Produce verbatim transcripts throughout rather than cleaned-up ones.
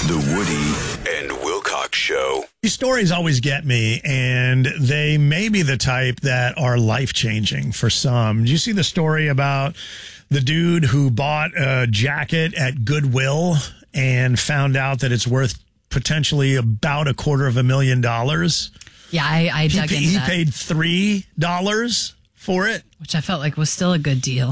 The Woody and Wilcox Show. These stories always get me, and they may be the type that are life-changing for some. Did you see the story about the dude who bought a jacket at Goodwill and found out that it's worth potentially about a quarter of a million dollars? Yeah, I, I dug he, into he that. paid three dollars for it. Which I felt like was still a good deal.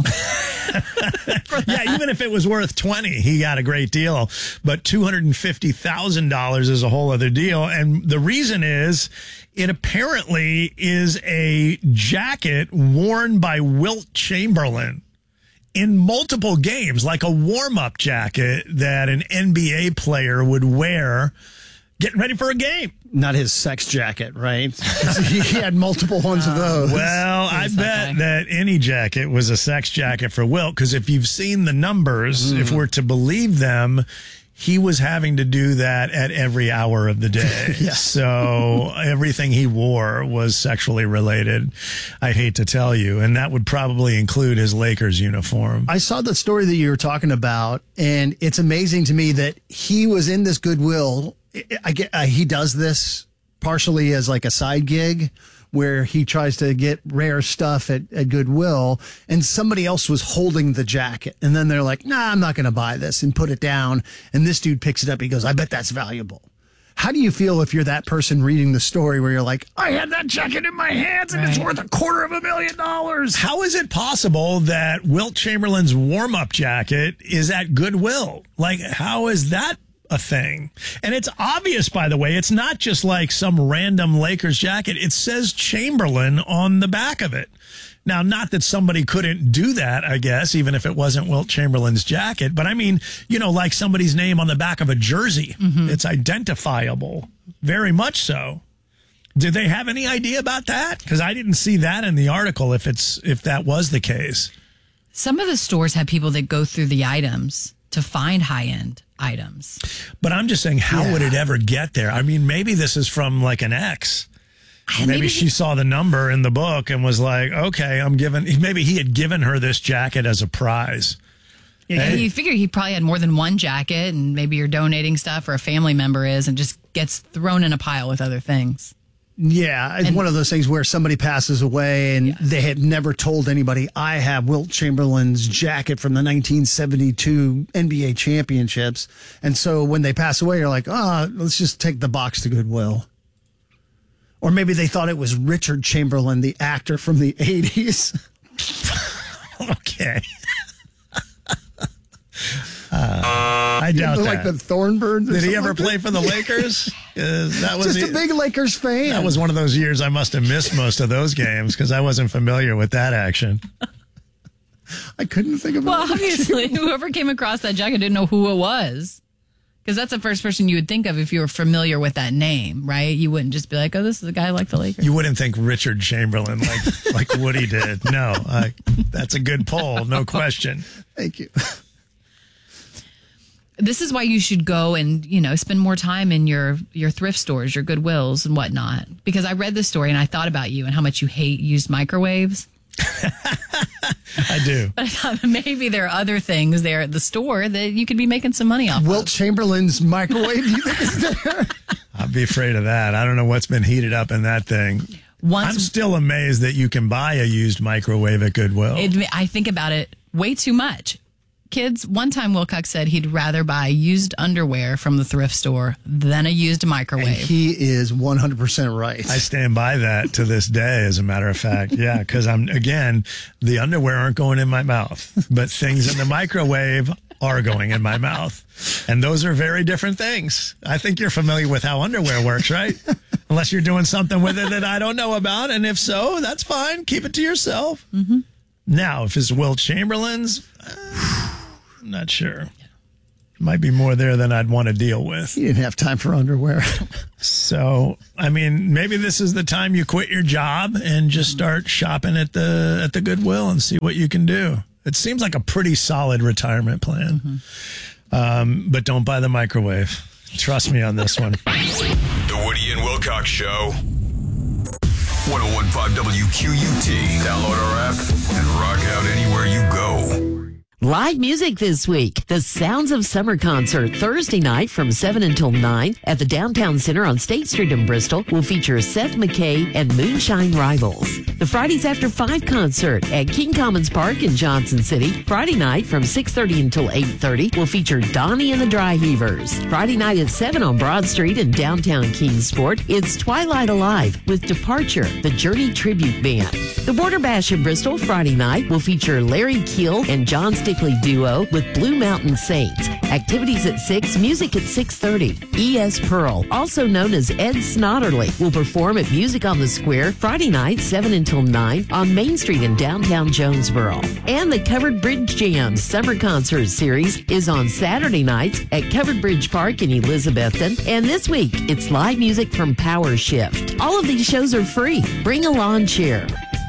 Yeah, even if it was worth twenty, he got a great deal. But two hundred fifty thousand dollars is a whole other deal. And the reason is it apparently is a jacket worn by Wilt Chamberlain in multiple games, like a warm-up jacket that an N B A player would wear getting ready for a game. Not his sex jacket, right? He had multiple ones of those. Well, I bet that any jacket was a sex jacket for Wilt, because if you've seen the numbers, mm. if we're to believe them, he was having to do that at every hour of the day. Yeah. So everything he wore was sexually related, I hate to tell you, and that would probably include his Lakers uniform. I saw the story that you were talking about, and it's amazing to me that he was in this Goodwill. I get uh, he does this partially as like a side gig where he tries to get rare stuff at, at Goodwill, and somebody else was holding the jacket. And then they're like, nah, I'm not going to buy this, and put it down. And this dude picks it up. He goes, I bet that's valuable. How do you feel if you're that person reading the story where you're like, I had that jacket in my hands and right. it's worth a quarter of a million dollars? How is it possible that Wilt Chamberlain's warm-up jacket is at Goodwill? Like, how is that a thing? And it's obvious, by the way, it's not just like some random Lakers jacket. It says Chamberlain on the back of it. Now, not that somebody couldn't do that, I guess, even if it wasn't Wilt Chamberlain's jacket. But I mean, you know, like somebody's name on the back of a jersey. Mm-hmm. It's identifiable. Very much so. Did they have any idea about that? Because I didn't see that in the article, if it's if that was the case. Some of the stores have people that go through the items to find high-end items. But I'm just saying, how yeah. would it ever get there? I mean, maybe this is from like an ex. Maybe, maybe she saw the number in the book and was like, okay, I'm giving, maybe he had given her this jacket as a prize. Yeah, hey. You figure he probably had more than one jacket, and maybe you're donating stuff or a family member is, and just gets thrown in a pile with other things. Yeah, it's and, one of those things where somebody passes away and yes. they had never told anybody, I have Wilt Chamberlain's jacket from the nineteen seventy-two N B A championships. And so when they pass away, you're like, oh, let's just take the box to Goodwill. Or maybe they thought it was Richard Chamberlain, the actor from the eighties. Okay. Uh, I doubt that. Like the Thornbirds. Did he ever like play that? for the Lakers? Uh, that was just a big Lakers fan. That was one of those years I must have missed most of those games because I wasn't familiar with that action. I couldn't think of it. Well, obviously, whoever came across that jacket didn't know who it was. Because that's the first person you would think of if you were familiar with that name, right? You wouldn't just be like, oh, this is a guy like the Lakers. You wouldn't think Richard Chamberlain like like Woody did. No, I, that's a good poll, no question. Thank you. This is why you should go and, you know, spend more time in your, your thrift stores, your Goodwills and whatnot. Because I read this story and I thought about you and how much you hate used microwaves. I do. But I thought maybe there are other things there at the store that you could be making some money off Wilt of. Chamberlain's microwave, you think is there? I'd be afraid of that. I don't know what's been heated up in that thing. Once, I'm still amazed that you can buy a used microwave at Goodwill. It, I think about it way too much. Kids, one time Wilcox said he'd rather buy used underwear from the thrift store than a used microwave. And he is one hundred percent right. I stand by that to this day, as a matter of fact. Yeah, because I'm, again, the underwear aren't going in my mouth, but things in the microwave are going in my mouth. And those are very different things. I think you're familiar with how underwear works, right? Unless you're doing something with it that I don't know about. And if so, that's fine. Keep it to yourself. Mm-hmm. Now, if it's Wilt Chamberlain's, uh, I'm not sure. Might be more there than I'd want to deal with. He didn't have time for underwear. So, I mean, maybe this is the time you quit your job and just start shopping at the at the Goodwill and see what you can do. It seems like a pretty solid retirement plan. Mm-hmm. Um, but don't buy the microwave. Trust me on this one. The Woody and Wilcox Show. one oh one point five W Q U T. Download our app and rock out anywhere you go. Live music this week. The Sounds of Summer concert Thursday night from seven until nine at the Downtown Center on State Street in Bristol will feature Seth McKay and Moonshine Rivals. The Fridays After five concert at King Commons Park in Johnson City Friday night from six thirty until eight thirty will feature Donnie and the Dry Heavers. Friday night at seven on Broad Street in downtown Kingsport, it's Twilight Alive with Departure, the Journey Tribute Band. The Border Bash in Bristol Friday night will feature Larry Keel and John Stickley duo with Blue Mountain Saints. Activities at six, music at six thirty. E S. Pearl, also known as Ed Snodderly, will perform at Music on the Square Friday night, seven until nine on Main Street in downtown Jonesboro. And the Covered Bridge Jam Summer Concert Series is on Saturday nights at Covered Bridge Park in Elizabethton. And this week, it's live music from Power Shift. All of these shows are free. Bring a lawn chair.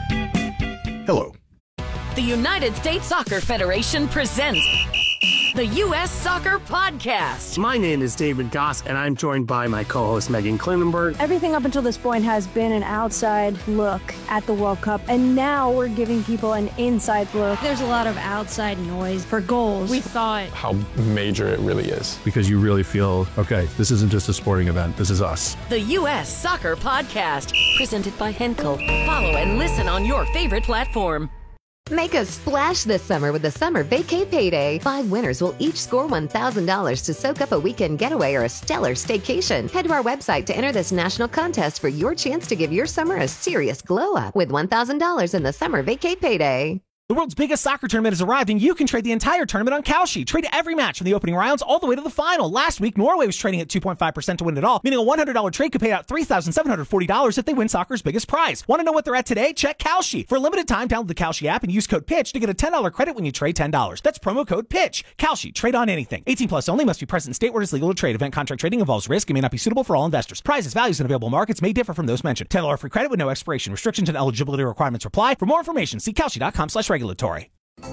Hello. The United States Soccer Federation presents the U S Soccer Podcast. My name is David Goss, and I'm joined by my co-host Megan Klinenberg. Everything up until this point has been an outside look at the World Cup, and now we're giving people an inside look. There's a lot of outside noise for goals. We thought How major it really is. Because you really feel, okay, this isn't just a sporting event, this is us. The U S Soccer Podcast, presented by Henkel. Follow and listen on your favorite platform. Make a splash this summer with the Summer Vacay Payday. Five winners will each score one thousand dollars to soak up a weekend getaway or a stellar staycation. Head to our website to enter this national contest for your chance to give your summer a serious glow up with one thousand dollars in the Summer Vacay Payday. The world's biggest soccer tournament has arrived, and you can trade the entire tournament on Kalshi. Trade every match from the opening rounds all the way to the final. Last week, Norway was trading at two point five percent to win it all, meaning a one hundred dollars trade could pay out three thousand seven hundred forty dollars if they win soccer's biggest prize. Want to know what they're at today? Check Kalshi. For a limited time, download the Kalshi app and use code PITCH to get a ten dollars credit when you trade ten dollars. That's promo code PITCH. Kalshi. Trade on anything. eighteen plus only. Must be present in state where it's legal to trade. Event contract trading involves risk and may not be suitable for all investors. Prizes, values, and available markets may differ from those mentioned. ten dollars free credit with no expiration. Restrictions and eligibility requirements apply. For more information, see Kalshi.com slash regulatory.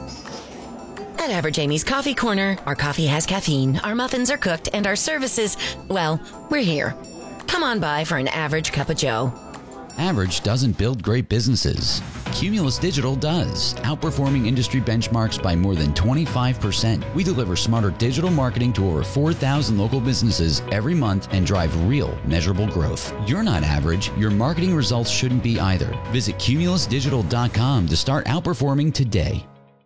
At Average Amy's Coffee Corner, our coffee has caffeine, our muffins are cooked, and our services, well, we're here. Come on by for an average cup of joe. Average doesn't build great businesses. Cumulus Digital does, outperforming industry benchmarks by more than twenty-five percent. We deliver smarter digital marketing to over four thousand local businesses every month and drive real, measurable growth. You're not average. Your marketing results shouldn't be either. Visit cumulus digital dot com to start outperforming today.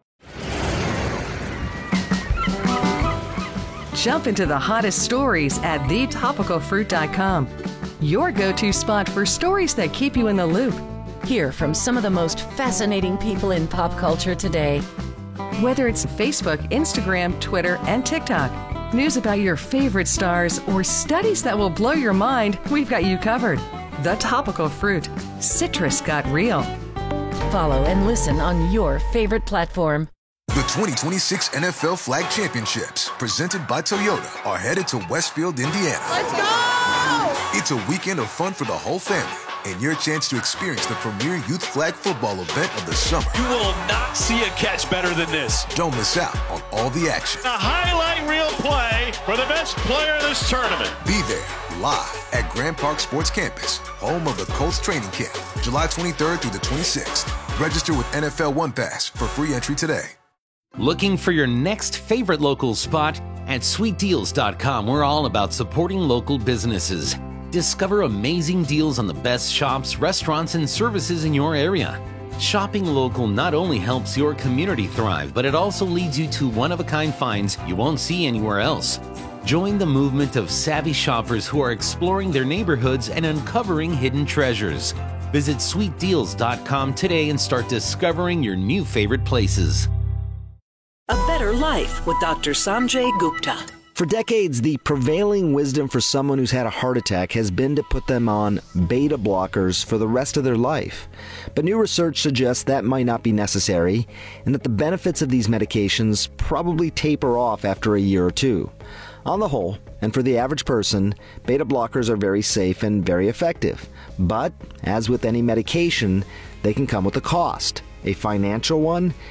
Jump into the hottest stories at the topical fruit dot com. Your go-to spot for stories that keep you in the loop. Hear from some of the most fascinating people in pop culture today. Whether it's Facebook, Instagram, Twitter, and TikTok, news about your favorite stars, or studies that will blow your mind, we've got you covered. The Topical Fruit. Citrus got real. Follow and listen on your favorite platform. The twenty twenty-six N F L Flag Championships, presented by Toyota, are headed to Westfield, Indiana. Let's go! It's a weekend of fun for the whole family and your chance to experience the premier youth flag football event of the summer. You will not see a catch better than this. Don't miss out on all the action. A highlight reel play for the best player of this tournament. Be there live at Grand Park Sports Campus, home of the Colts training camp, July twenty-third through the twenty-sixth. Register with N F L One Pass for free entry today. Looking for your next favorite local spot? At sweet deals dot com, we're all about supporting local businesses. Discover amazing deals on the best shops, restaurants, and services in your area. Shopping local not only helps your community thrive, but it also leads you to one-of-a-kind finds you won't see anywhere else. Join the movement of savvy shoppers who are exploring their neighborhoods and uncovering hidden treasures. Visit sweet deals dot com today and start discovering your new favorite places. A Better Life with Doctor Sanjay Gupta. For decades, the prevailing wisdom for someone who's had a heart attack has been to put them on beta blockers for the rest of their life. But new research suggests that might not be necessary, and that the benefits of these medications probably taper off after a year or two. On the whole, and for the average person, beta blockers are very safe and very effective. But, as with any medication, they can come with a cost. A financial one